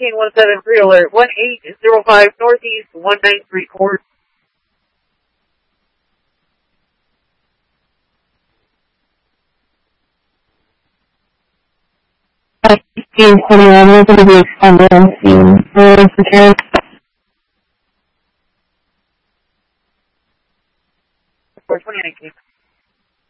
19173 alert, 1805 Northeast, 193 Court. 1821, we're going to be expanded on scene. Secure. 42019.